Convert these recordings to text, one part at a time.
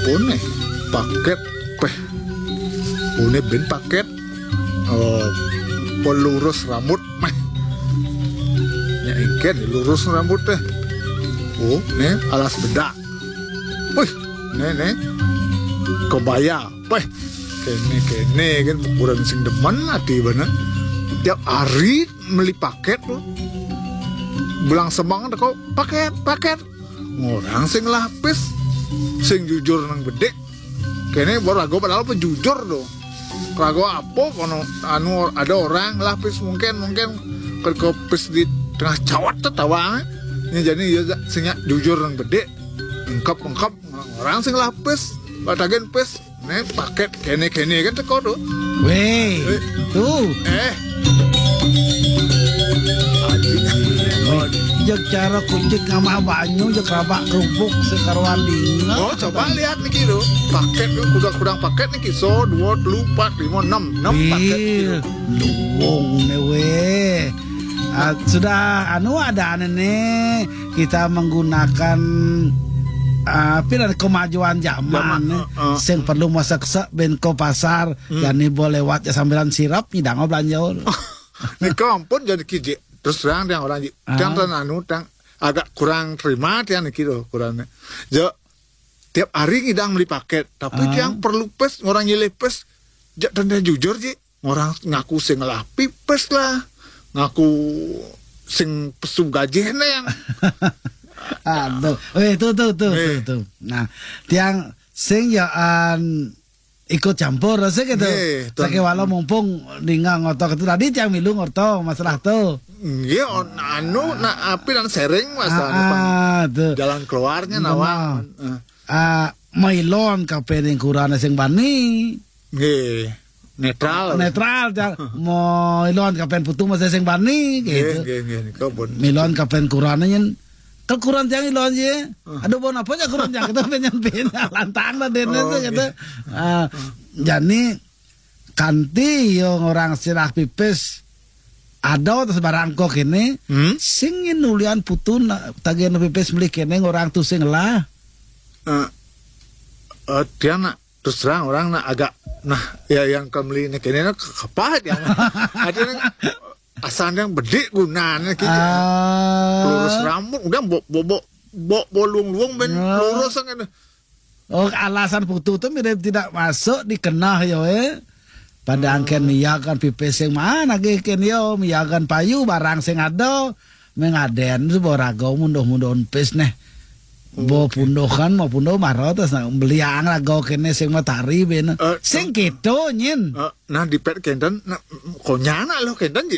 One paket peh. One ben paket pelurus rambut meh. Nya engken lurus rambut teh. Oh, ne alas bedak. Wih, ne kebaya. Wih, kene kan ukuran sing demen ati bener. Tiap hari beli paket loh. Bilang semangat kok paket. Orang sing lapis, sing jujur nang bedek. Kene baru rago padahal penjujur doh. Rago apa kono anu ada orang lapis mungkin kepis di tengah cawat tertawa. Ini jadi ya sing jujur nang bedek. Engkap orang sing lapis, batagen pes. Ne paket kene kan teko doh. Weh, tuh. Jek cara kucing sama banyu jek rabak kerupuk sekarwan dingin. Oh coba lihat nih kilo paket kudang paket nih kiso 2, 4, 5, 6 paket. Luwung newe. Sudah ada nih kita menggunakan dari kemajuan zaman sing perlu masak ben ko pasar yani boleh lewat ya sambilan sirap nyidang belanja. Nih kampun jadi kiji terus terang yang orang yang agak kurang terima tiang nih kilo kurangnya. Jo tiap hari ngidang beli paket tapi tiang perlu pes orang nyilih pes dan jujur ji orang ngaku sing ngelapi pes lah ngaku sing pesu gajehna yang aduh tuh. Nah tiang sing yaan ikut campur rasa gitu. Saking walau mumpung ninggal ngotok itu tadi tiang milu ngotok masalah tuh. Iya, api dan sering masalah jalan keluarnya nawa. Mailon kapening kurang sing bani. Netral mailon kapen putu masih sing bani gitu. Mailon kapen kurangnya kurang jangan ilon je. Aduh bon apa aja kurang jangan kita penyan lantang lah dene gitu. Jadi kanti yang orang sirah pipis ada terus barang kok ini singin nulian putun tagihan pipis beli kene orang tuh sing lah. Dia nak terus terang orang nak agak ya yang kembali ini kene apa dia ada asal yang bedek gunanya gitu. Lurus rambut udah bolong ben lurus kan. Oh alasan putu tuh mirip tidak masuk dikenah ya pada angken miyagan pipis yang mana geken yo miyagan payu barang sing ada mengaden sebuah rago munduh-munduh pis neh bo pundohan mau pundoh marot terus beli ang rago kene sing matahari ben sing gitu nyin nah di pet kenten konyana lo kenten ji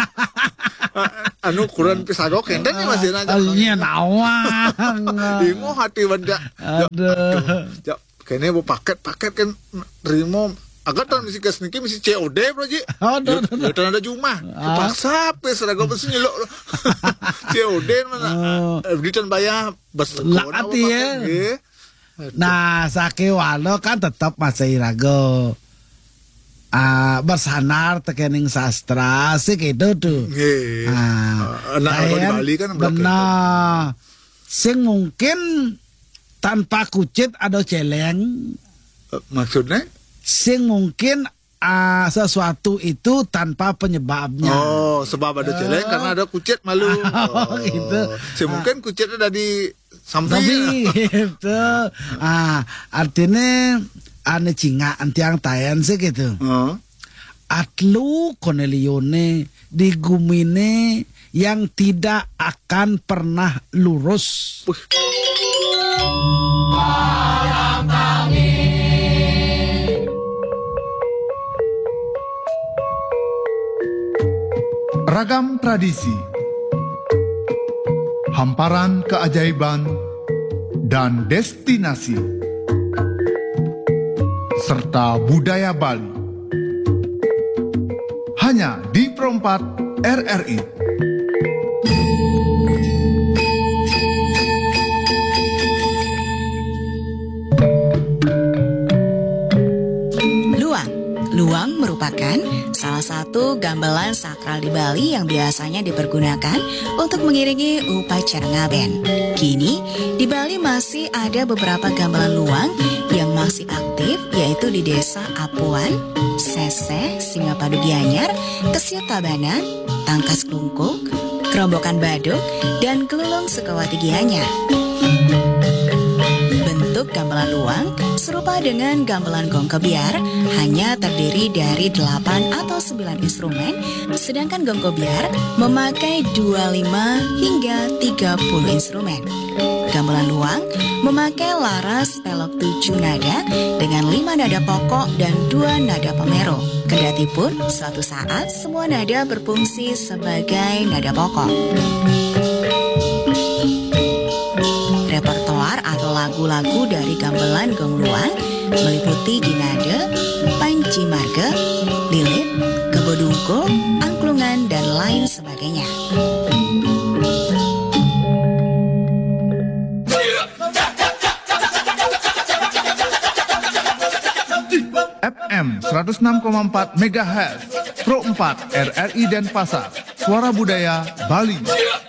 anu kurang pisago kenten masih aja nyin awang bingung hati benda aduh kene bo paket kan terima agak tahun misi kesniki misi COD bro ji. Aduh. Ada Jumah. Paksa pes ada gue mesti nyelok. COD mana? Ditan bayar bas. Lakati ya. Nah sake walo kan tetap masih rago. Bersanar tekening sastra sih gitu tuh. Nah di Bali kan benar. Sing mungkin tanpa kucit ada celeng. Maksudnya? Sing mungkin sesuatu itu tanpa penyebabnya. Oh, sebab ada celeng karena ada kucit malu. Gitu. Mungkin kucitnya dari samping. Gitu. Artinya ane cinga antiang tayan sih gitu. Atlu Cornelione di gumine yang tidak akan pernah lurus. Ragam tradisi, hamparan keajaiban, dan destinasi, serta budaya Bali. Hanya di Perempat RRI. Luang merupakan salah satu gamelan sakral di Bali yang biasanya dipergunakan untuk mengiringi upacara ngaben. Kini, di Bali masih ada beberapa gamelan luang yang masih aktif, yaitu di Desa Apuan, Seseh, Singapadu Gianyar, Kesiut Tabanan, Tangkas Klungkuk, Kerombokan Baduk, dan Kelulung Sukawati Gianyar. Bentuk gamelan luang serupa dengan gamelan gong kebiar, hanya terdiri dari 8 atau 9 instrumen, sedangkan gong kebiar memakai 25 hingga 30 instrumen. Gamelan luang memakai laras pelok 7 nada dengan 5 nada pokok dan 2 nada pemero. Kendati pun suatu saat semua nada berfungsi sebagai nada pokok. Repertoar atau lagu-lagu dari gamelan gong luang meliputi Ginade, Panci Marga, Lilit, Kebodungko, Angklungan, dan lain sebagainya. FM 106,4 MHz Pro 4 RRI Denpasar, Suara Budaya Bali.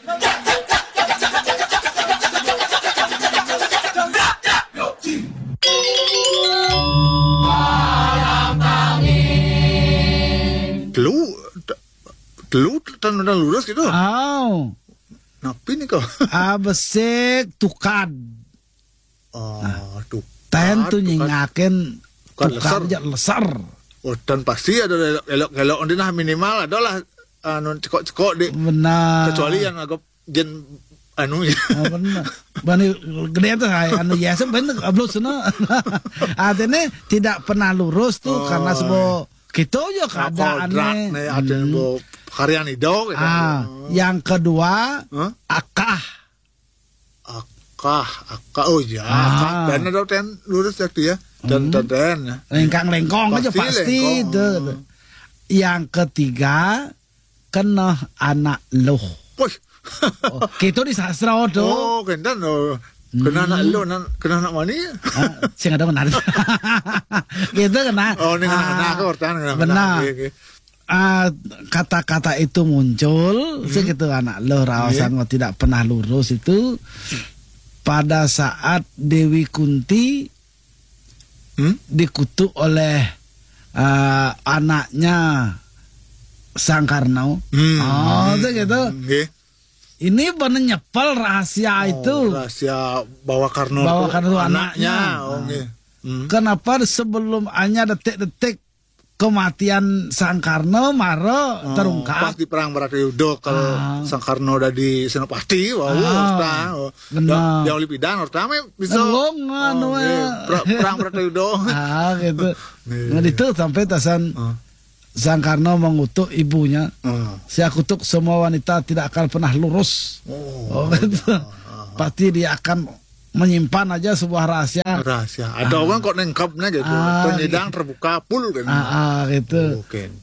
Dulu tanah lurus gitu. Oh. Napi nih kau. Abesek tukad. Tukad. Ten tuh nyingakin Tukad lesar. Oh, dan pasti ada elok-elok nah minimal adalah cekok-cekok di. Benar. Kecuali yang agak jen benar. Bani gede tuh anu ya bener ablus no. Artinya tidak pernah lurus tuh karena sebuah gitu aja keadaannya. Ada karyan hidau. Yang kedua akah. Oh ya, akah. Dan ada ten lurus waktu ya. Dan lengkang-lengkong aja pasti itu. Yang ketiga kena anak loh. Gitu di sastra itu. Oh, kendan kena anak lo, kena anak mana ya? Saya nggak tahu benar. Gitu kena. Oh, ini anak hortan. Benar. Kata-kata itu muncul segitu anak lo rawasan tidak pernah lurus itu pada saat Dewi Kunti dikutuk oleh anaknya Sang Karno. Itu gitu. Ini benar nyepel rahasia itu. Rahasia bahwa Karno itu anaknya. Kenapa sebelum hanya detik-detik kematian Sang Karno Maro terungkap. Pas di perang Bratayuda kalau Sang Karno udah di Senopati, benar. Dia oleh pidan, pertama bisa perang Bratayuda. Gitu. Nah itu sampai tasan Sang Karno mengutuk ibunya. Saya kutuk semua wanita tidak akan pernah lurus. Gitu. Pasti dia akan menyimpan aja sebuah rahasia. Ada orang kok nengkapnya gitu. Penyidang terbuka full kan. Gitu.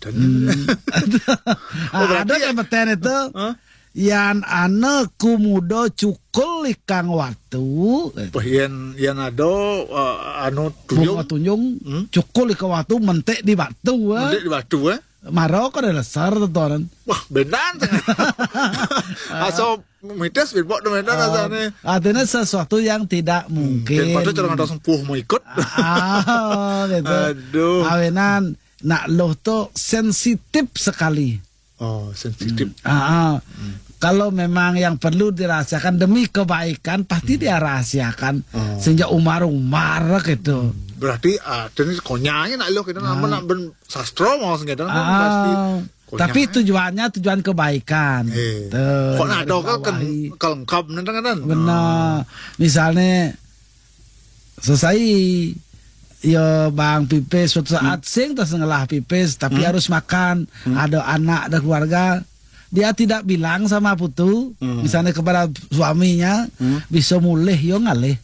Ada kebeten itu. Yang ane kumudo cukul ikang watu. Yang ada anu tunjung cukul ikang watu mentek di batu. Mentek di batu Maro kok ada lesar tuan. Wah benar. Asal mites bilbok domenan asane. Artinya sesuatu yang tidak mungkin. Dan pada jangan ada sempuh mau ikut. Gitu. Aduh. Awenan nak loh tuh sensitif sekali. Sensitif. Kalau memang yang perlu dirahasiakan demi kebaikan pasti dia rahasiakan sejak umar gitu. Berarti ini konyanya nak lo kita nama nak ben sastro mau segitu pasti. Tapi tujuan kebaikan. Kok nak ada kan kelengkap nanti kan? Benar. Misalnya selesai ya Bang Pipis suatu saat sing terus ngelah Pipis tapi harus makan, ada anak, ada keluarga. Dia tidak bilang sama putu, misalnya kepada suaminya, bisa mulih yo ngalih.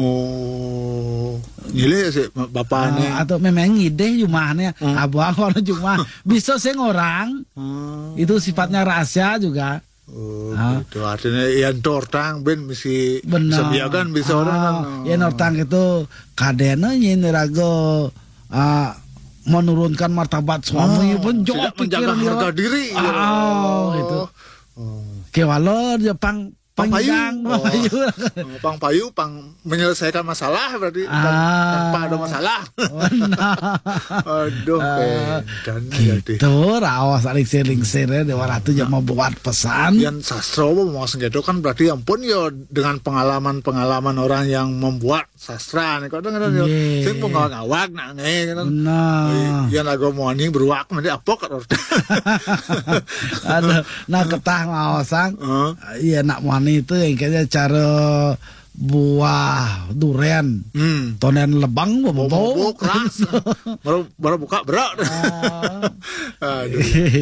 Ngilih sih bapaknya. Atau memang ngide jumahnya, abang orang jumah. Bisa sing orang, itu sifatnya rahasia juga. Gitu. Artinya yang tortang ben bisa biagan bisa orang. Yang tortang itu kadena nyin rago menurunkan martabat suami pun tidak menjaga harga diri. Gitu. Kewalo Jepang panggang pang payu pang menyelesaikan masalah berarti tanpa ada masalah. Aduh dan gitu rawas lingsir dewa ratu yang mau buat pesan yang sastra mau senggedo kan berarti ampun ya dengan pengalaman orang yang membuat sastra nih kadang-kadang sing ngawak nange kan yang lagu moni beruak nanti apa kan ada nah ketah ngawasang iya nak moni itu yang kayaknya cara buah durian tonen lebang bobok keras baru buka berat aduh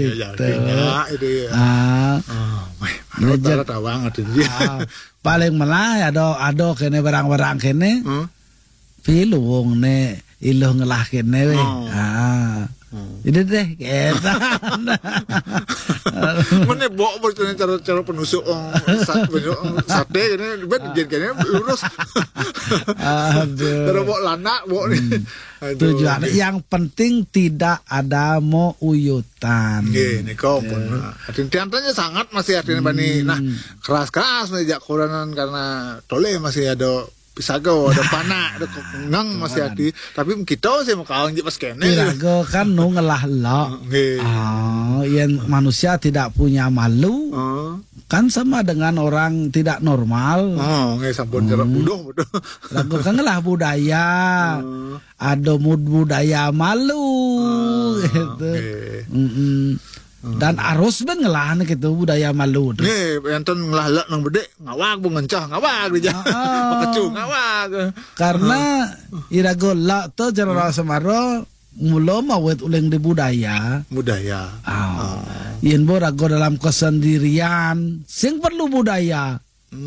itu banget paling malah ada kene barang-barang kene pilung ne iluh ngelah kene we ini deh kita mana bawa cara penusuk sate ini begini lurus cara bawa lanak bawa nih tujuan yang penting tidak ada mau uyutan gini kau pun hati-hatinya sangat masih artinya bani nah keras-keras menjak kuranan karena tole masih ada pisago, ada panah, ada ngang masih hati. Tapi kita sih mau kawin pas kene. Pisago kan nu ngelah lo. Yang manusia tidak punya malu. Kan sama dengan orang tidak normal. Nggak sampun jarak bodoh. Lagu kan ngelah budaya. Ada budaya malu. Gitu. Dan arus ben ngelah gitu budaya malu. Nih, enten ngelah nang bedek ngawak bu ngencah ngawak di jalan. Kecu ngawak. Karena irago la to cara Semaro mulo mawet uleng di budaya. Yen bo rago dalam kesendirian sing perlu budaya.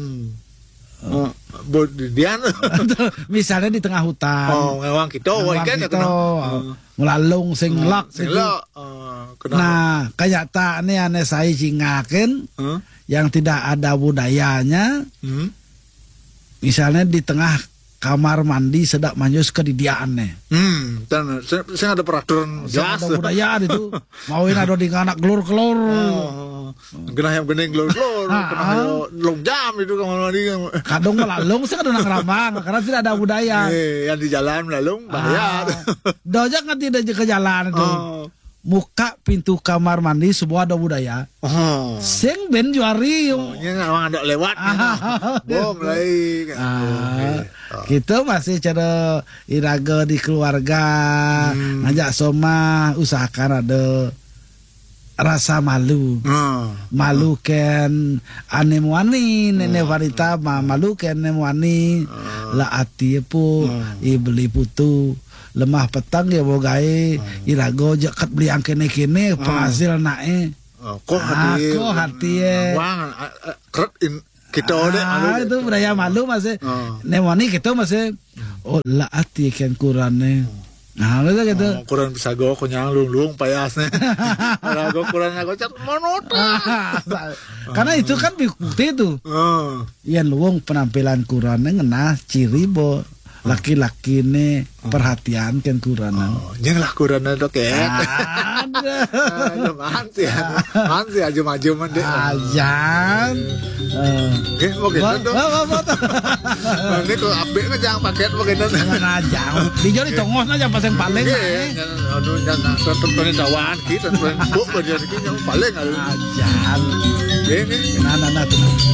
Budian misalnya di tengah hutan. Ngawang kita ikan melalung sing lak. Nah, kayak tak nih aneh saya singaken yang tidak ada budayanya. Misalnya di tengah kamar mandi sedap manyus kedidiaannya. Dan saya ada peraturan jelas. Ada budaya itu. Mauin ada di anak gelur-gelur. Genah yang bening gelur-gelur. Genah yang long jam itu kamar mandi. Kadang melalung saya kadang ngerambang karena tidak ada budaya. Yang di jalan melalung bayar. Dojak nggak tidak ke jalan itu. Muka pintu kamar mandi sebuah ada budaya. Sing ben juari. Yang ada lewat. Bom lagi. Kita masih cara iraga di keluarga ngajak soma usahakan ada rasa malu. Malu ken anemwani nenek wanita malu ken anemwani la ati po ibeli putu lemah petang ya bogai irago jakat beli angkene kene penghasil nae kok hati wang keret kita ada itu budaya malu masih nemoni kita masih la ati ken kurane nah gitu kurang bisa go konyang lung payasnya go kurang aku cat monota karena itu kan bukti itu yang luang penampilan kurane ngena ciri bo laki-laki ini perhatian kan kuranan. Janganlah kuranan dok ya. Mansi aja maju mendek. Ajan. Mau gitu dong. Ini kalau update nggak jangan paket begitu. Jangan aja. Dijauh di tongos aja pas yang paling. Aduh jangan tertutup dawan kita tertutup baju ini yang paling. Ajan. Ini. Nah.